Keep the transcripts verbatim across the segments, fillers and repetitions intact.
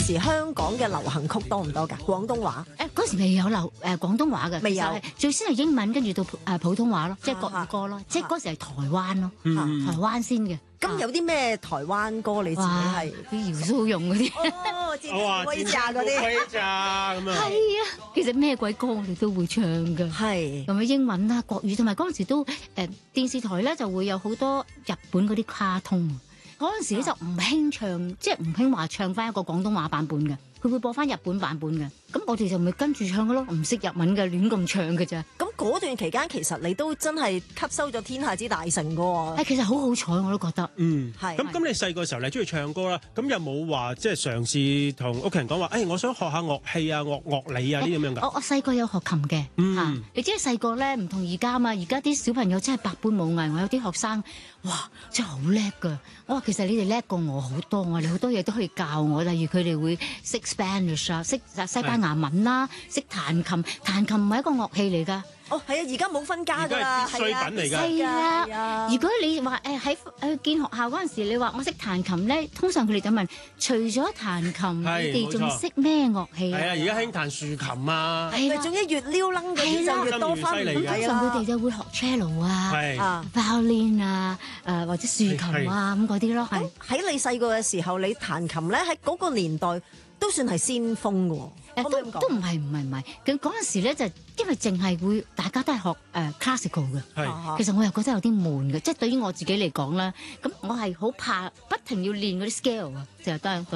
時香港嘅流行曲多唔多㗎？廣東話誒嗰時未有流誒廣東話嘅， 未有， 最先係英文，跟住到誒普通話咯，即係國語歌咯， 啊、 即係嗰時係台灣咯， 嗯、 台灣先嘅。 咁有啲咩台灣歌你自己係啲姚蘇蓉嗰啲？ 哦，戰威炸嗰啲， 威炸咁啊！ 係啊，其實咩鬼歌我哋都會唱㗎。 係咁啊，英文啦、國語，同埋嗰陣時都誒、呃、電視台咧就會有好多日本嗰啲卡通。嗰陣時咧就唔興唱，即係唔興話唱翻一個廣東話版本嘅，佢會播翻日本版本嘅。咁我哋就咪跟住唱嘅咯，唔識日文嘅亂咁唱嘅咋。 咁嗰段期間其實你都真係吸收咗天下之大成嘅喎。 誒，其實好好彩我都覺得。 嗯， 係。 咁咁你細個時候你中意唱歌啦，咁有冇話即係嘗試同屋企人講話？誒、哎，我想學下樂器啊、樂樂理啊呢啲咁樣㗎？ 我我細個有學琴嘅，嚇、 嗯， 你知細個咧唔同而家嘛，而家啲小朋友真係百般武藝，我有啲學生，哇，真係好叻㗎。我話其實你哋叻過我好多，我哋好多嘢都可以教我，例如佢哋會識 Spanish 啊，識西班牙文啦，識彈琴，彈琴唔係一個樂器嚟㗎。 哦，係啊，而家冇分家㗎啦， 係必需品嚟㗎。 係啊，如果你話誒喺誒見學校嗰陣時，你話我識彈琴咧，通常佢哋就問：除咗彈琴，你哋仲識咩樂器啊？ 係啊，而家興彈豎琴啊， 係啊，總之越撩楞嗰啲就越多分。 咁通常佢哋就會學 cello 啊、violin 啊、誒或者豎琴啊咁嗰啲咯。係喺你細個嘅時候，你彈琴咧喺嗰個年代都算係先鋒㗎喎。 誒都都唔係唔係唔係，咁嗰陣時咧就因為淨係會大家都係學誒、呃、classical 嘅，其實我又覺得有啲悶嘅，即係對於我自己嚟講咧，咁我係好怕不停要練嗰啲 scale 啊，成日都係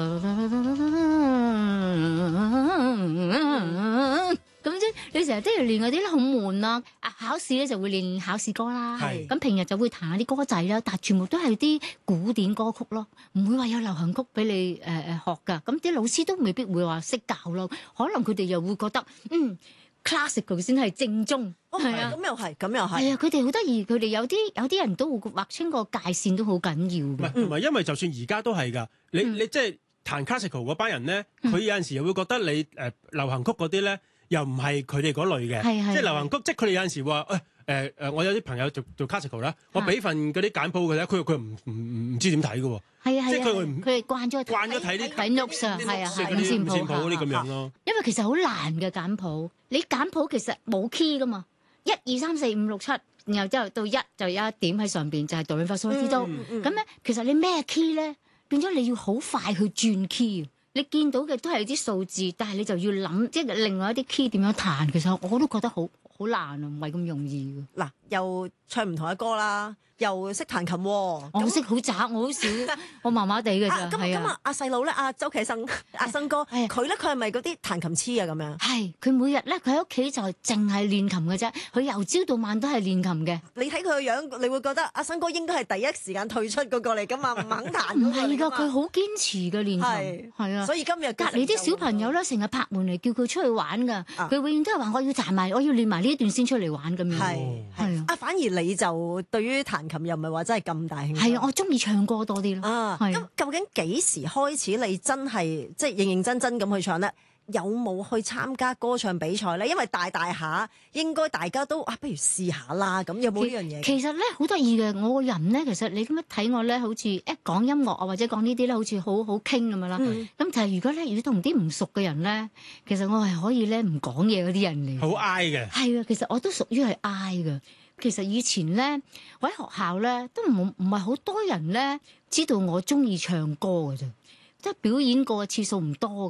咁即你成日都要練嗰啲咧，好悶啦。啊考試咧就會練考試歌啦，咁平日就會彈下啲歌仔啦，但係全部都係啲古典歌曲咯，唔會話有流行曲俾你誒誒、呃、學㗎。咁啲老師都未必會話識教咯，可能佢哋又會覺得嗯 classical 先係正宗，係、哦、啊， 咁又係，咁又係， 係啊，佢哋好得意，佢哋有啲有啲人都會劃清個界線都好緊要嘅。 唔係唔係，因為就算而家都係㗎，你、嗯、你即係彈 classical 嗰班人咧，佢、嗯、有陣時又會覺得你誒、呃、流行曲嗰啲咧。又唔係佢哋嗰類嘅，即係流行曲，即係佢哋有陣時話誒誒誒，我有啲朋友做做 classical 啦，我俾份嗰啲簡譜佢咧，佢佢唔唔唔知點睇嘅喎， 係啊， 即係佢佢哋慣咗慣咗睇啲睇 notes 啊，係啊， 五線譜嗰啲咁樣咯。 因為其實好難嘅簡譜，你簡譜其實冇 key 噶嘛，一二三四五六七，然後之後到一就有一點喺上邊，就係 do re fa sol la si do，咁咧其實你咩 key 咧，變咗你要好快去轉 key。你見到嘅都係啲數字，但係你就要諗，即係另外一啲 key 點樣彈。其實我都覺得好好難啊，唔係咁容易嘅。嗱， 又唱唔同嘅歌啦，又識彈琴喎。 我識好渣，我好少，我麻麻地嘅咋。 咁咁啊，阿細佬咧，阿周啟生，阿生哥，佢咧佢係咪嗰啲彈琴痴啊？咁樣係，佢每日咧佢喺屋企就淨係練琴嘅啫。佢由朝到晚都係練琴嘅。 你睇佢個樣，你會覺得阿生哥應該係第一時間退出嗰個嚟㗎嘛？唔肯彈。 唔係㗎，佢好堅持嘅練琴，係啊。 所以今日隔離啲小朋友咧，成日拍門嚟叫佢出去玩㗎。佢永遠都係話我要彈埋，我要練埋呢一段先出嚟玩咁樣。 係係啊，反而你就對於彈琴又唔係話真係咁大興趣。 係啊，我中意唱歌多啲咯。 啊，咁究竟幾時開始你真係即係認認真真咁去唱咧？有冇去參加歌唱比賽咧？因為大大下應該大家都啊，不如試下啦。咁有冇呢樣嘢？ 其實咧好得意嘅，我個人咧，其實你咁樣睇我咧，好似一講音樂啊，或者講呢啲咧，好似好好傾咁樣啦。咁但係如果咧，如果同啲唔熟嘅人咧，其實我係可以咧唔講嘢嗰啲人嚟。 好 I 嘅。 係啊，其實我都屬於係 I 嘅。其實以前咧，我喺學校咧都唔唔係好多人咧知道我中意唱歌嘅啫，即係表演過嘅次數唔多。